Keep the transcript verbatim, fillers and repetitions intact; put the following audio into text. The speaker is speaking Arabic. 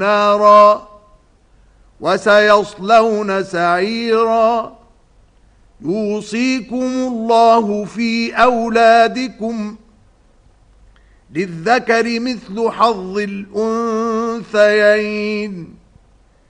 نارا وسيصلون سعيرا. يوصيكم الله في أولادكم للذكر مثل حظ الأنثيين